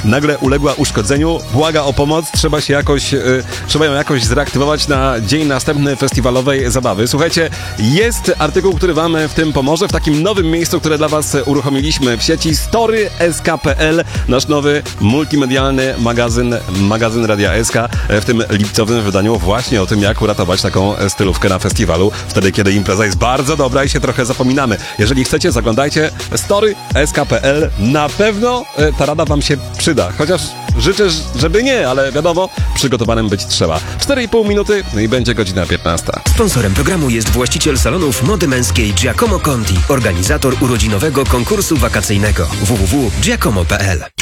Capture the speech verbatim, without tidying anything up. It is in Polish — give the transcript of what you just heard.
nagle uległa uszkodzeniu, błaga o pomoc, trzeba się jakoś, y, trzeba ją jakoś zreaktywować na dzień następny festiwalowej zabawy. Słuchajcie, jest artykuł, który wam w tym pomoże, w takim nowym miejscu, które dla was uruchomiliśmy w sieci story kropka s k kropka p l, nasz nowy multimedialny magazyn, magazyn Radia S K, w tym lipcowym wydaniu właśnie o tym, jak uratować taką stylówkę na festiwalu, wtedy kiedy impreza jest bardzo dobra i się trochę zapominamy. Jeżeli chcecie, zaglądajcie story kropka s k kropka p l, na pewno ta rada wam się przyda, chociaż życzę, żeby nie, ale wiadomo, przygotowanym być trzeba. cztery i pół minuty, no i będzie godzina piętnasta. Sponsorem programu jest właściciel salonów mody męskiej Giacomo Conti, organizator urodzinowego konkursu wakacyjnego w w w kropka giacomo kropka p l.